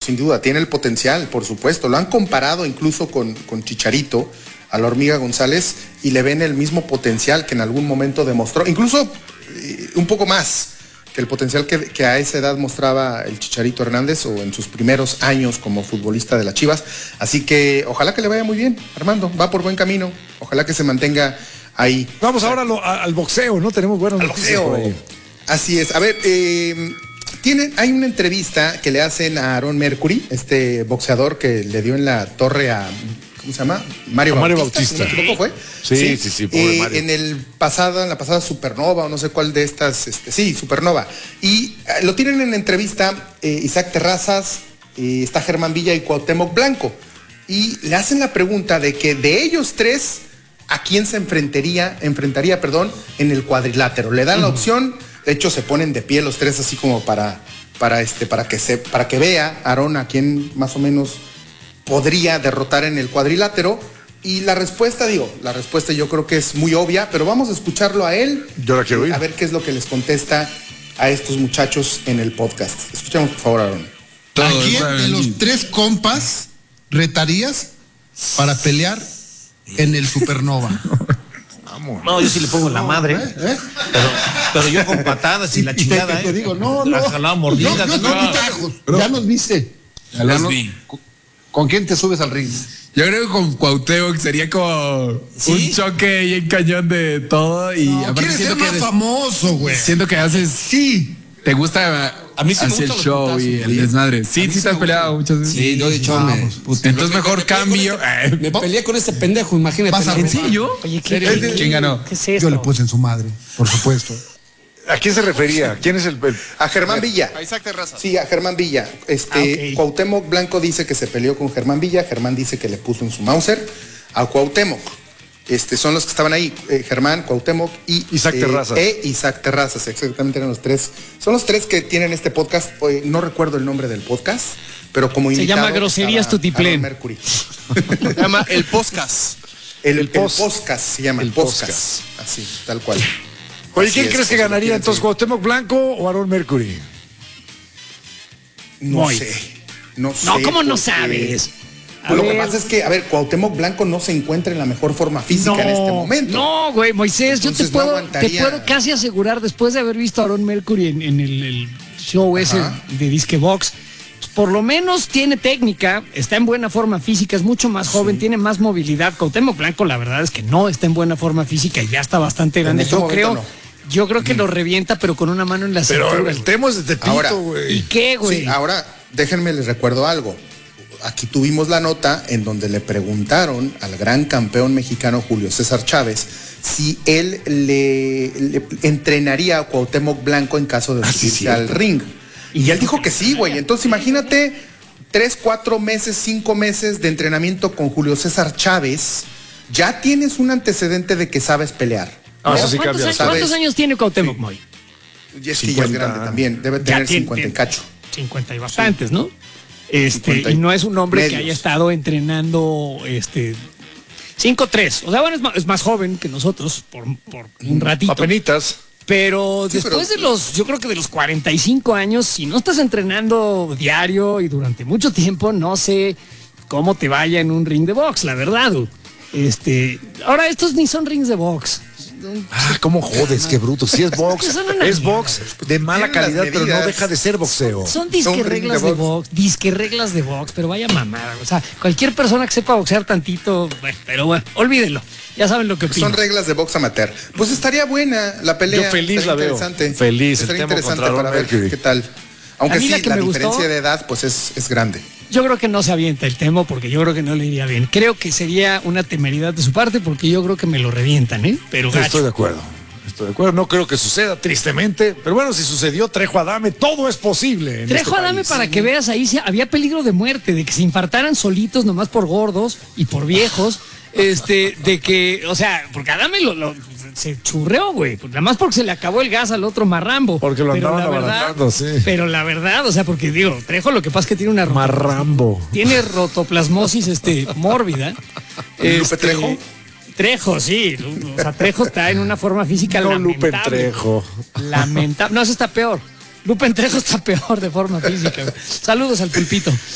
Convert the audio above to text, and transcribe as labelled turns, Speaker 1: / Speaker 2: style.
Speaker 1: sin duda, tiene el potencial, por supuesto. Lo han comparado incluso con Chicharito, a la Hormiga González, y le ven el mismo potencial que en algún momento demostró, incluso un poco más que el potencial que a esa edad mostraba el Chicharito Hernández o en sus primeros años como futbolista de las Chivas. Así que ojalá que le vaya muy bien, Armando, va por buen camino, ojalá que se mantenga ahí.
Speaker 2: Vamos ahora al boxeo, ¿no? Tenemos buenos noticias por ahí.
Speaker 1: Así es, a ver, hay una entrevista que le hacen a Aaron Mercury, este boxeador que le dio en la torre a, ¿cómo se llama? Mario Bautista. ¿No me equivoco, fue?
Speaker 2: Sí, pobre Mario.
Speaker 1: En la pasada Supernova, o no sé cuál de estas, Supernova. Y lo tienen en entrevista Isaac Terrazas, está Germán Villa y Cuauhtémoc Blanco. Y le hacen la pregunta de que de ellos tres, ¿a quién se enfrentaría, en el cuadrilátero? Le dan la opción, de hecho se ponen de pie los tres así como para que vea Aarón a quién más o menos podría derrotar en el cuadrilátero. Y la respuesta yo creo que es muy obvia, pero vamos a escucharlo a él.
Speaker 2: Yo la quiero oír.
Speaker 1: A ver qué es lo que les contesta a estos muchachos en el podcast. Escuchemos, por favor, Aarón.
Speaker 3: ¿A quién de los tres compas retarías para pelear en el Supernova?
Speaker 4: Vamos. No, yo sí le pongo la madre. Pero yo con patadas y la chingada.
Speaker 3: Te digo, no.
Speaker 4: La jalada mordida.
Speaker 3: Ya nos viste.
Speaker 5: Ya los vi.
Speaker 3: ¿Con quién te subes al ring?
Speaker 5: Yo creo que con Cuauhtémoc sería como un choque y en cañón de todo. Y
Speaker 3: aparte siento que eres famoso, güey.
Speaker 5: Siento que haces. Sí. ¿Te gusta?
Speaker 4: A mí sí me
Speaker 5: hacer
Speaker 4: gusta
Speaker 5: el show y el desmadre. Sí, te has peleado muchas veces.
Speaker 4: Sí, lo he dicho.
Speaker 5: Entonces mejor cambio.
Speaker 4: Me peleé con este pendejo, imagínate.
Speaker 5: ¿En serio?
Speaker 6: Oye,
Speaker 5: ¿Quién ganó?
Speaker 6: ¿Qué es esto?
Speaker 3: Yo le puse en su madre, por supuesto.
Speaker 2: ¿A quién se refería? ¿Quién es el...?
Speaker 1: A Germán Villa.
Speaker 7: A Isaac Terrazas.
Speaker 1: Sí, a Germán Villa.
Speaker 6: Okay.
Speaker 1: Cuauhtémoc Blanco dice que se peleó con Germán Villa. Germán dice que le puso en su Mauser a Cuauhtémoc. Son los que estaban ahí, Germán, Cuauhtémoc y
Speaker 2: Isaac Terrazas.
Speaker 1: Isaac Terrazas, exactamente eran los tres. Son los tres que tienen este podcast. No recuerdo el nombre del podcast, pero como invitado.
Speaker 6: Se llama Groserías Tutiplén.
Speaker 1: Mercury.
Speaker 7: Se llama El Podcast.
Speaker 1: El podcast se llama el podcast. Así, tal cual.
Speaker 2: Oye,
Speaker 1: Así
Speaker 2: ¿quién
Speaker 1: es,
Speaker 2: crees que
Speaker 1: pues,
Speaker 2: ganaría entonces, Cuauhtémoc Blanco o Aaron Mercury?
Speaker 1: No sé.
Speaker 6: No, ¿cómo no sabes?
Speaker 1: Lo que pasa es que, Cuauhtémoc Blanco no se encuentra en la mejor forma física en este momento.
Speaker 6: No, güey, Moisés,
Speaker 1: entonces,
Speaker 6: yo te puedo casi asegurar, después de haber visto a Aaron Mercury en el show ese de Disque Box, pues por lo menos tiene técnica, está en buena forma física, es mucho más joven, tiene más movilidad. Cuauhtémoc Blanco, la verdad es que no está en buena forma física y ya está bastante grande. Yo creo que lo revienta, pero con una mano en la cintura.
Speaker 2: Pero el tema es de Tepito, güey.
Speaker 6: ¿Y qué, güey?
Speaker 1: Sí, ahora, déjenme les recuerdo algo. Aquí tuvimos la nota en donde le preguntaron al gran campeón mexicano Julio César Chávez si él le entrenaría a Cuauhtémoc Blanco en caso de subirse al ring. Y él dijo que sí, güey. Entonces imagínate 3, 4 meses, 5 meses de entrenamiento con Julio César Chávez. Ya tienes un antecedente de que sabes pelear.
Speaker 6: ¿Cuántos años tiene Cuauhtémoc, Moy?
Speaker 1: Y es que ya es grande también. Debe tener 50 y cacho.
Speaker 6: 50 y bastantes, ¿no? Y no es un hombre que haya estado entrenando 5'3". O sea, bueno, es más joven que nosotros por un ratito.
Speaker 2: Apenitas.
Speaker 6: Pero después yo creo que de los 45 años, si no estás entrenando diario y durante mucho tiempo, no sé cómo te vaya en un ring de box, la verdad. Ahora estos ni son rings de box.
Speaker 2: ¿Cómo jodes? Qué bruto. Si es box, es box de mala calidad, pero no deja de ser boxeo.
Speaker 6: Son disque reglas de box, pero vaya mamada. O sea, cualquier persona que sepa boxear tantito, pero bueno, olvídenlo. Ya saben lo que opino.
Speaker 1: Son reglas de box amateur. Pues estaría buena la pelea.
Speaker 2: Yo feliz la veo. Feliz.
Speaker 1: Estaría interesante para ver qué tal. Aunque sí, la diferencia de edad pues es grande.
Speaker 6: Yo creo que no se avienta el tema porque yo creo que no le iría bien. Creo que sería una temeridad de su parte porque yo creo que me lo revientan, ¿eh? Pero gacho.
Speaker 2: Estoy de acuerdo. No creo que suceda, tristemente. Pero bueno, si sucedió Trejo Adame, todo es posible.
Speaker 6: Trejo Adame, para que veas, ahí había peligro de muerte, de que se infartaran solitos nomás por gordos y por viejos. De que, o sea, porque Adame se churreó, güey. Nada más porque se le acabó el gas al otro marrambo.
Speaker 2: Porque lo andaban abaratando, sí.
Speaker 6: Pero la verdad, o sea, porque digo, Trejo lo que pasa es que tiene una
Speaker 2: marrambo.
Speaker 6: Tiene rotoplasmosis mórbida.
Speaker 1: ¿Lupe Trejo?
Speaker 6: Trejo, sí. O sea, Trejo está en una forma física lamentable.
Speaker 2: Lupe Trejo.
Speaker 6: Lamentable. No, eso está peor. Lupe Trejo está peor de forma física. Saludos al Pulpito.